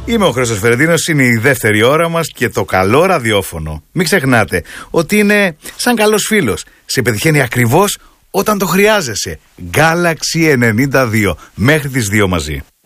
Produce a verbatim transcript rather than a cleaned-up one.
Είμαι ο Χρήστος Φερεντίνος, είναι η δεύτερη ώρα μας και το καλό ραδιόφωνο. Μην ξεχνάτε ότι είναι σαν καλός φίλος. Σε πετυχαίνει ακριβώς όταν το χρειάζεσαι. Galaxy ενενήντα δύο, μέχρι τις δύο μαζί.